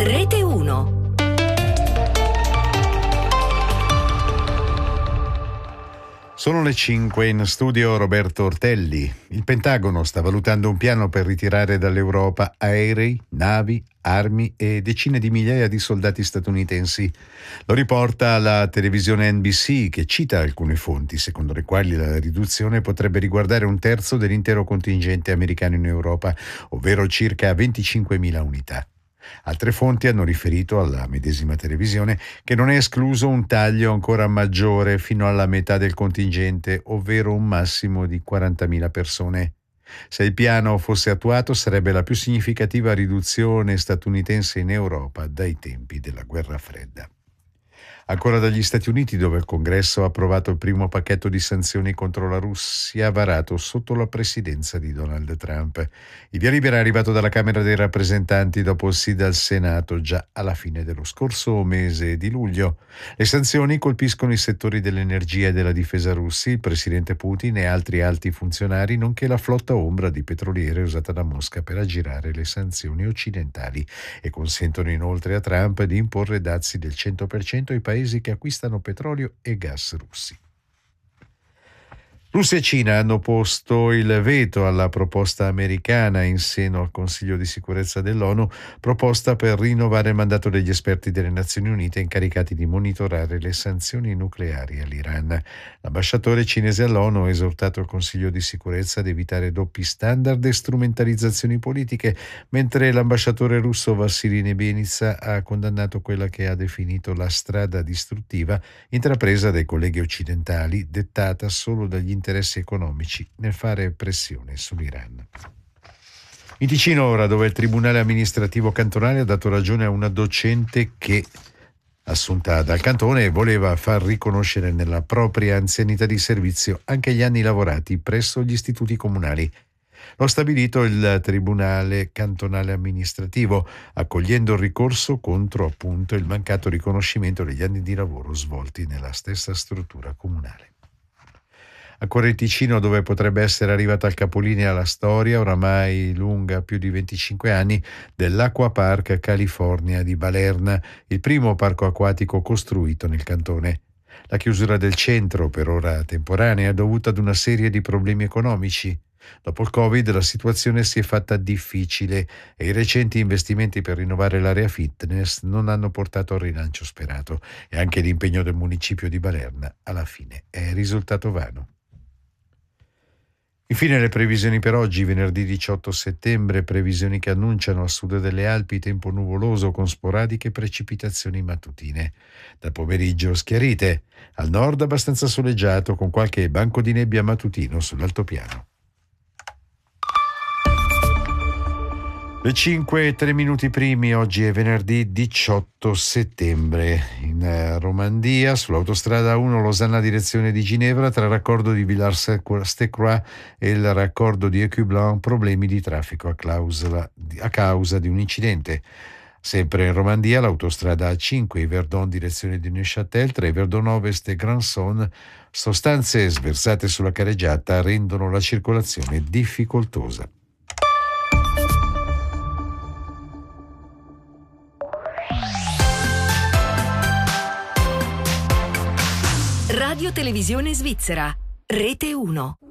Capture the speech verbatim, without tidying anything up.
Rete uno. Sono le cinque, in studio Roberto Ortelli. Il Pentagono sta valutando un piano per ritirare dall'Europa aerei, navi, armi e decine di migliaia di soldati statunitensi. Lo riporta la televisione N B C, che cita alcune fonti secondo le quali la riduzione potrebbe riguardare un terzo dell'intero contingente americano in Europa, ovvero circa venticinquemila unità. Altre fonti hanno riferito alla medesima televisione che non è escluso un taglio ancora maggiore fino alla metà del contingente, ovvero un massimo di quarantamila persone. Se il piano fosse attuato sarebbe la più significativa riduzione statunitense in Europa dai tempi della Guerra Fredda. Ancora dagli Stati Uniti, dove il Congresso ha approvato il primo pacchetto di sanzioni contro la Russia varato sotto la presidenza di Donald Trump. Il via libera è arrivato dalla Camera dei Rappresentanti dopo il sì dal Senato già alla fine dello scorso mese di luglio. Le sanzioni colpiscono i settori dell'energia e della difesa russi, il presidente Putin e altri alti funzionari, nonché la flotta ombra di petroliere usata da Mosca per aggirare le sanzioni occidentali, e consentono inoltre a Trump di imporre dazi del cento per cento ai paesi che acquistano petrolio e gas russi. Russia e Cina hanno posto il veto alla proposta americana in seno al Consiglio di sicurezza dell'ONU, proposta per rinnovare il mandato degli esperti delle Nazioni Unite incaricati di monitorare le sanzioni nucleari all'Iran. L'ambasciatore cinese all'ONU ha esortato il Consiglio di sicurezza ad evitare doppi standard e strumentalizzazioni politiche, mentre l'ambasciatore russo Vassili Nebenzia ha condannato quella che ha definito la strada distruttiva intrapresa dai colleghi occidentali, dettata solo dagli interessi economici nel fare pressione sull'Iran. In Ticino ora, dove il Tribunale amministrativo cantonale ha dato ragione a una docente che, assunta dal cantone, voleva far riconoscere nella propria anzianità di servizio anche gli anni lavorati presso gli istituti comunali. Lo ha stabilito il Tribunale cantonale amministrativo, accogliendo il ricorso contro appunto il mancato riconoscimento degli anni di lavoro svolti nella stessa struttura comunale. Ancora in Ticino, dove potrebbe essere arrivata al capolinea la storia, oramai lunga più di venticinque anni, dell'Acquapark California di Balerna, il primo parco acquatico costruito nel cantone. La chiusura del centro, per ora temporanea, è dovuta ad una serie di problemi economici. Dopo il Covid la situazione si è fatta difficile e i recenti investimenti per rinnovare l'area fitness non hanno portato al rilancio sperato, e anche l'impegno del municipio di Balerna alla fine è risultato vano. Infine le previsioni per oggi, venerdì diciotto settembre, previsioni che annunciano a sud delle Alpi tempo nuvoloso con sporadiche precipitazioni mattutine. Dal pomeriggio schiarite, al nord abbastanza soleggiato con qualche banco di nebbia mattutino sull'altopiano. Le cinque e tre minuti primi, oggi è venerdì diciotto settembre. In eh, Romandia, sull'autostrada uno Losanna direzione di Ginevra, tra il raccordo di Villars-Stecroix e il raccordo di Écublens, problemi di traffico a, clausola, a causa di un incidente. Sempre in Romandia, l'autostrada A cinque, Yverdon direzione di Neuchâtel, tra Yverdon Ovest e Grandson, sostanze sversate sulla careggiata rendono la circolazione difficoltosa. Radio Televisione Svizzera, Rete uno.